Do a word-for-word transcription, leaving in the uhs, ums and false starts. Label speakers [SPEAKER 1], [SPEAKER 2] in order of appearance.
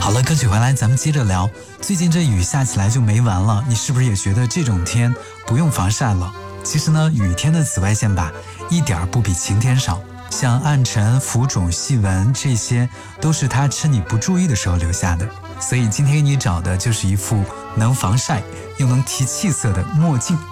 [SPEAKER 1] 好了，歌曲回来咱们接着聊。最近这雨下起来就没完了，你是不是也觉得这种天不用防晒了？其实呢，雨天的紫外线吧一点不比晴天少，像暗沉、浮肿、细纹，这些都是它趁你不注意的时候留下的。所以今天给你找的就是一副能防晒又能提气色的墨镜。